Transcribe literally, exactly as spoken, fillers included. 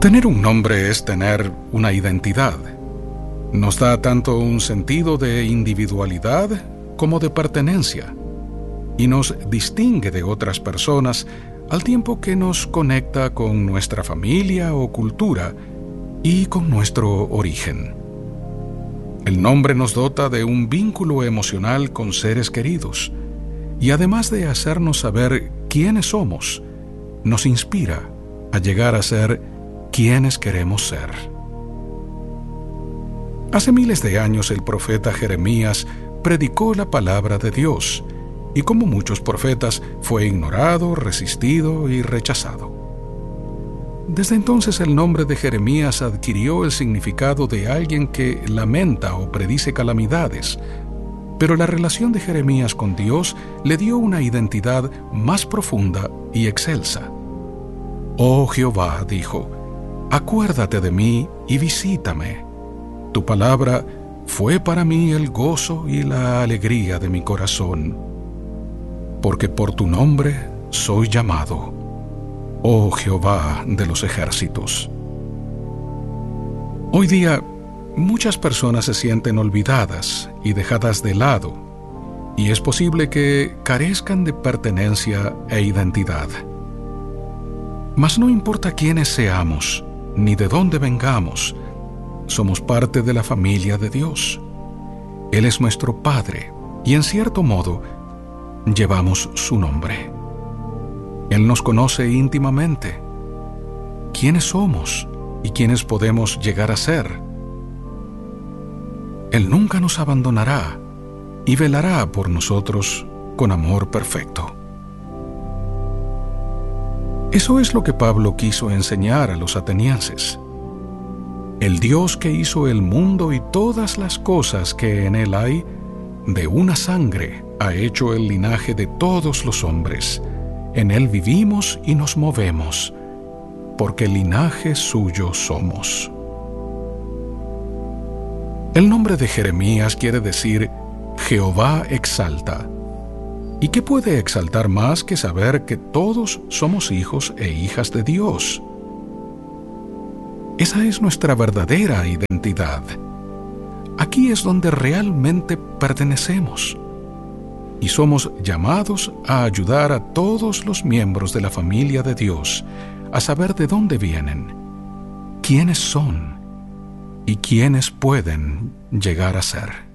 Tener un nombre es tener una identidad. Nos da tanto un sentido de individualidad como de pertenencia, y nos distingue de otras personas al tiempo que nos conecta con nuestra familia o cultura y con nuestro origen. El nombre nos dota de un vínculo emocional con seres queridos, y además de hacernos saber quiénes somos, nos inspira a llegar a ser quienes queremos ser. Hace miles de años el profeta Jeremías predicó la palabra de Dios, y como muchos profetas fue ignorado, resistido y rechazado. Desde entonces el nombre de Jeremías adquirió el significado de alguien que lamenta o predice calamidades, pero la relación de Jeremías con Dios le dio una identidad más profunda y excelsa. Oh Jehová, dijo, acuérdate de mí y visítame. Tu palabra fue para mí el gozo y la alegría de mi corazón, porque por tu nombre soy llamado, oh Jehová de los ejércitos. Hoy día, muchas personas se sienten olvidadas y dejadas de lado, y es posible que carezcan de pertenencia e identidad. Mas no importa quiénes seamos, ni de dónde vengamos, somos parte de la familia de Dios. Él es nuestro Padre, y en cierto modo, llevamos su nombre. Él nos conoce íntimamente. ¿Quiénes somos y quiénes podemos llegar a ser? Él nunca nos abandonará y velará por nosotros con amor perfecto. Eso es lo que Pablo quiso enseñar a los atenienses. El Dios que hizo el mundo y todas las cosas que en él hay, de una sangre ha hecho el linaje de todos los hombres. En él vivimos y nos movemos, porque linaje suyo somos. El nombre de Jeremías quiere decir Jehová exalta. ¿Y qué puede exaltar más que saber que todos somos hijos e hijas de Dios? Esa es nuestra verdadera identidad. Aquí es donde realmente pertenecemos. Y somos llamados a ayudar a todos los miembros de la familia de Dios a saber de dónde vienen, quiénes son y quiénes pueden llegar a ser.